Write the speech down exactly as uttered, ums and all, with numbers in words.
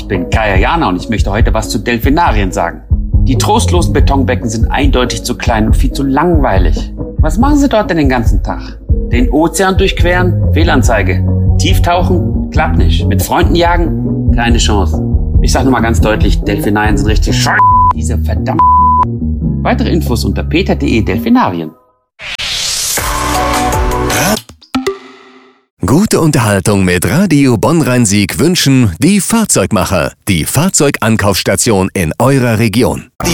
Ich bin Kaya Jana und ich möchte heute was zu Delfinarien sagen. Die trostlosen Betonbecken sind eindeutig zu klein und viel zu langweilig. Was machen sie dort denn den ganzen Tag? Den Ozean durchqueren? Fehlanzeige. Tieftauchen? Klappt nicht. Mit Freunden jagen? Keine Chance. Ich sag nur mal ganz deutlich, Delfinarien sind richtig scheiße. Diese verdammte. Weitere Infos unter peter punkt de Delfinarien. Gute Unterhaltung mit Radio Bonn-Rhein-Sieg wünschen die Fahrzeugmacher, die Fahrzeugankaufstation in eurer Region. Die